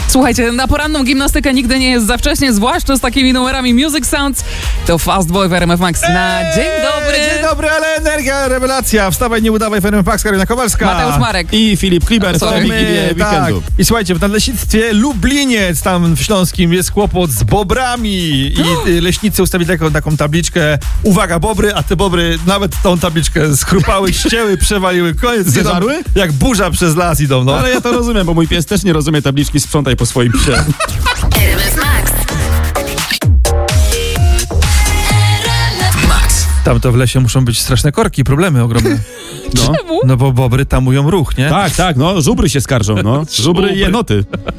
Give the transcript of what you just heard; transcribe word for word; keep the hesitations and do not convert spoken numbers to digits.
Słuchajcie, na poranną gimnastykę nigdy nie jest za wcześnie, zwłaszcza z takimi numerami Music Sounds. To Fast Boy w R M F Max na dzień dobry. Dzień dobry, ale energia, rewelacja. Wstawaj, nie udawaj, w R M F Max, Karolina Kowalska. Mateusz Marek. I Filip Kliber, Sorry. to Wigilię tak. weekendu. I słuchajcie, w Nadleśnictwie Lubliniec, tam w Śląskim, jest kłopot z bobrami. I y, leśnicy ustawili taką, taką tabliczkę. Uwaga, bobry, a te bobry nawet tą tabliczkę schrupały, ścięły, przewaliły. Koniec. Zeżarły? Idą, jak burza przez las idą, no. Ale ja to rozumiem, bo mój pies też nie rozumie tabliczki sprzątaj po swoim psie. R M F Max. Max. Tam to w lesie muszą być straszne korki, problemy ogromne. No. Czemu? No bo bobry tamują ruch, nie? Tak, tak, no, żubry się skarżą, no. Żubry i jenoty.